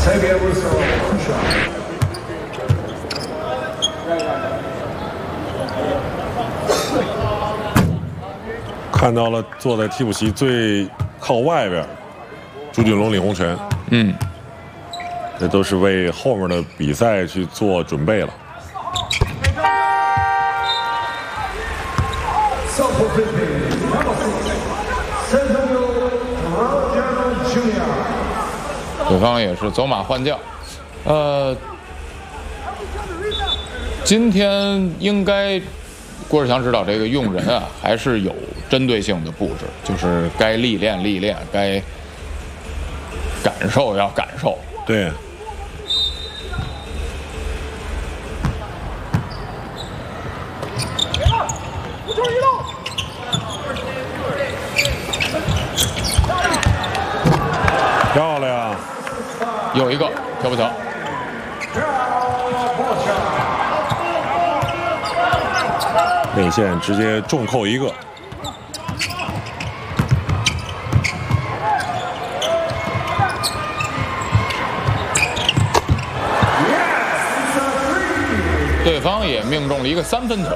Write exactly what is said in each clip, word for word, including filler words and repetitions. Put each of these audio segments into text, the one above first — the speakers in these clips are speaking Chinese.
看到了坐在替补席最靠外边，朱俊龙领红拳。 嗯， 这都是为后面的比赛去做准备了。 对方也是走马换将，呃，今天应该郭志强指导这个用人啊，还是有针对性的布置，就是该历练历练，该感受要感受。 对。漂亮， 有一个挑不挑？ 内线直接重扣一个。 对方也命中了一个三分球。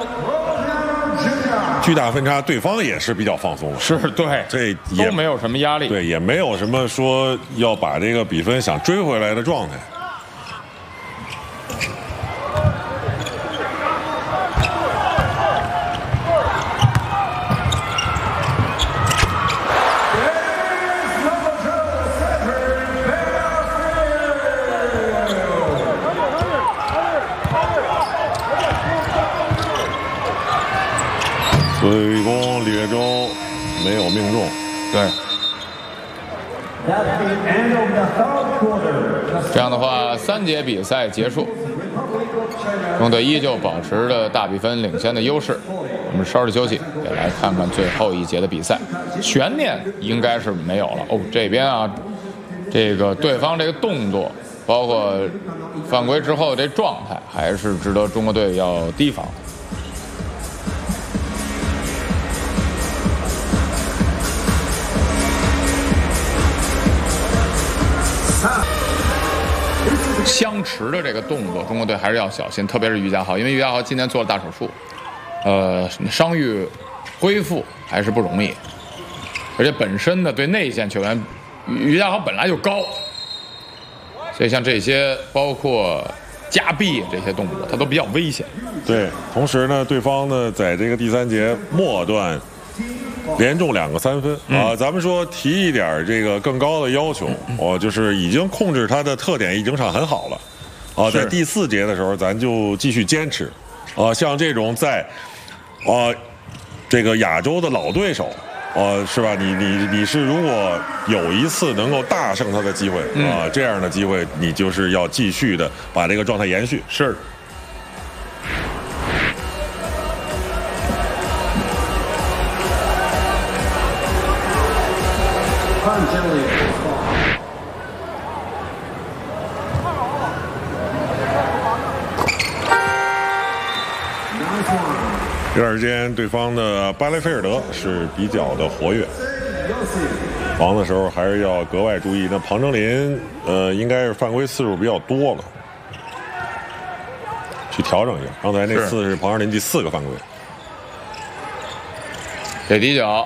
巨大分差，对方也是比较放松了。 是对， 这都没有什么压力。 对，也没有什么说要把这个比分想追回来的状态。最攻李月洲没有命中， 对。这样的话，三节比赛结束，中国队依旧保持着大比分领先的优势。我们稍事休息，也来看看最后一节的比赛，悬念应该是没有了。哦，这边啊，这个对方这个动作，包括犯规之后这状态，还是值得中国队要提防。相持的这个动作，中国队还是要小心，特别是于家豪，因为于家豪今天做了大手术，呃，伤愈恢复还是不容易，而且本身呢对内线球员，于家豪本来就高，所以像这些包括夹臂这些动作，他都比较危险。 对，同时呢，对方呢在这个第三节末段连中两个三分啊、嗯呃，咱们说提一点这个更高的要求，哦、呃，就是已经控制他的特点已经场很好了，啊、呃，在第四节的时候咱就继续坚持，啊、呃，像这种在，啊、呃，这个亚洲的老对手，呃，是吧？你你你是如果有一次能够大胜他的机会啊、呃，这样的机会你就是要继续的把这个状态延续。 是。 第二间对方的巴雷菲尔德是比较的活跃，防的时候还是要格外注意。那庞征林呃应该是犯规次数比较多了，去调整一下。刚才那次是庞征林第四个犯规。 给底角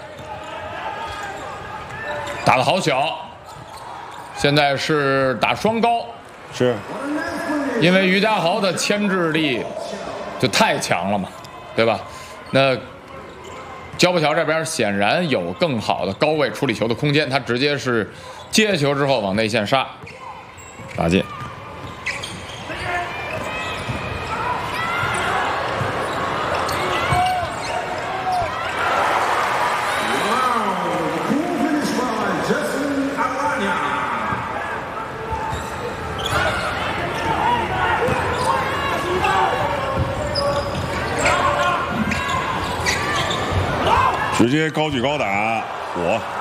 打得好小，现在是打双高， 是因为于家豪的牵制力就太强了嘛，对吧？那焦步桥这边显然有更好的高位处理球的空间，他直接是接球之后往内线杀，打进。 直接高举高打，火。